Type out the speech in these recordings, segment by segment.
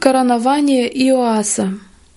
Коронование Иоаса.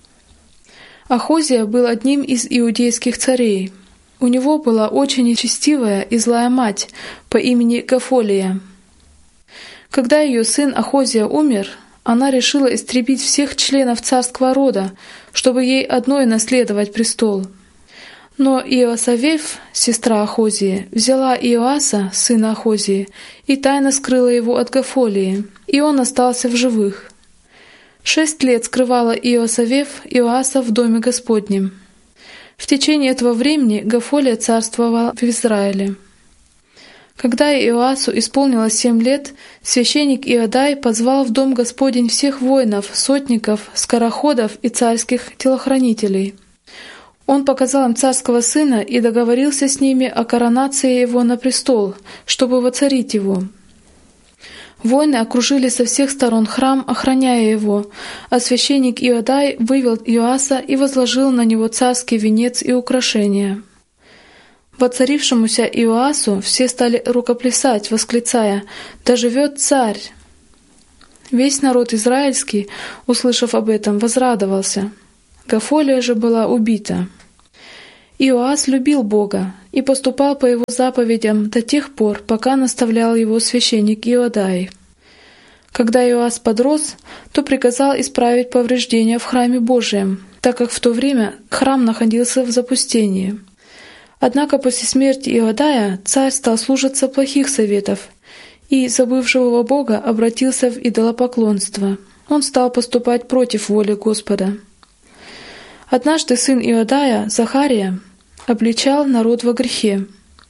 Ахозия был одним из иудейских царей. У него была очень нечестивая и злая мать по имени Гафолия. Когда ее сын Ахозия умер, она решила истребить всех членов царского рода, чтобы ей одной наследовать престол. Но Иосавеф, сестра Ахозии, взяла Иоаса, сына Ахозии, и тайно скрыла его от Гафолии, и он остался в живых. 6 лет скрывала Иосавеф Иоаса в доме Господнем. В течение этого времени Гафолия царствовала в Израиле. Когда Иоасу исполнилось 7 лет, священник Иодай позвал в дом Господень всех воинов, сотников, скороходов и царских телохранителей. Он показал им царского сына и договорился с ними о коронации его на престол, чтобы воцарить его. Воины окружили со всех сторон храм, охраняя его, а священник Иодай вывел Иоаса и возложил на него царский венец и украшения. Воцарившемуся Иоасу все стали рукоплясать, восклицая: «Да живет царь!» Весь народ израильский, услышав об этом, возрадовался. Гафолия же была убита. Иоас любил Бога и поступал по его заповедям до тех пор, пока наставлял его священник Иодай. Когда Иоас подрос, то приказал исправить повреждения в храме Божием, так как в то время храм находился в запустении. Однако после смерти Иодая царь стал слушаться плохих советов и, забыв живого Бога, обратился в идолопоклонство. Он стал поступать против воли Господа. Однажды сын Иодая, Захария, обличал народ во грехе.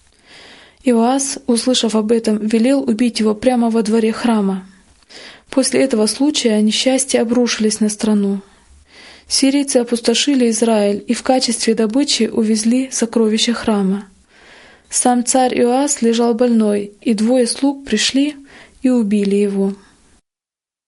Иоас, услышав об этом, велел убить его прямо во дворе храма. После этого случая несчастья обрушились на страну. Сирийцы опустошили Израиль и в качестве добычи увезли сокровища храма. Сам царь Иоас лежал больной, и 2 слуг пришли и убили его.